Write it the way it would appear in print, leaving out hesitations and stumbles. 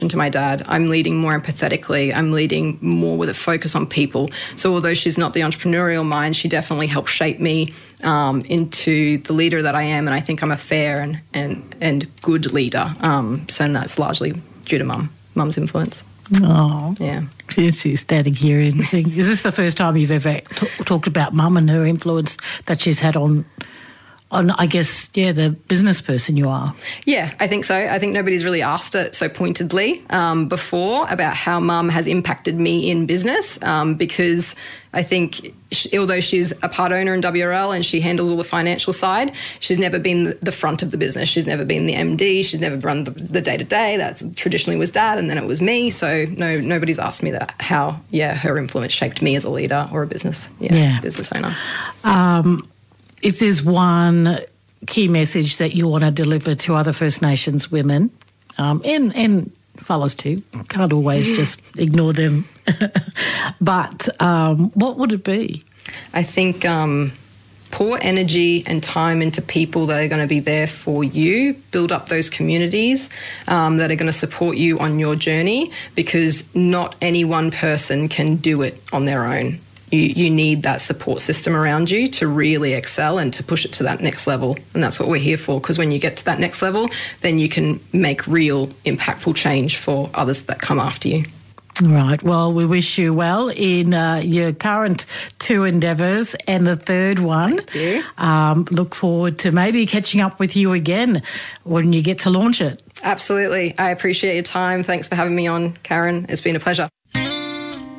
to my dad. I'm leading more empathetically. I'm leading more with a focus on people. So although she's not the entrepreneurial mind, she definitely helped shape me into the leader that I am. And I think I'm a fair and good leader. And that's largely due to mum's influence. Oh, yeah. She's standing here and thinking, is this the first time you've ever talked about mum and her influence that she's had on, I guess, the business person you are? Yeah, I think so. I think nobody's really asked it so pointedly before about how mum has impacted me in business because I think although she's a part owner in WRL and she handles all the financial side, she's never been the front of the business. She's never been the MD. She's never run the day-to-day. That traditionally was Dad and then it was me. So no, nobody's asked me that how, her influence shaped me as a leader or a business owner. If there's one key message that you want to deliver to other First Nations women, and fellas too, can't always just ignore them, but what would it be? I think pour energy and time into people that are going to be there for you, build up those communities that are going to support you on your journey, because not any one person can do it on their own. You need that support system around you to really excel and to push it to that next level. And that's what we're here for, because when you get to that next level, then you can make real impactful change for others that come after you. Right. Well, we wish you well in your current 2 endeavours and the third one. Thank you. Look forward to maybe catching up with you again when you get to launch it. Absolutely. I appreciate your time. Thanks for having me on, Karen. It's been a pleasure.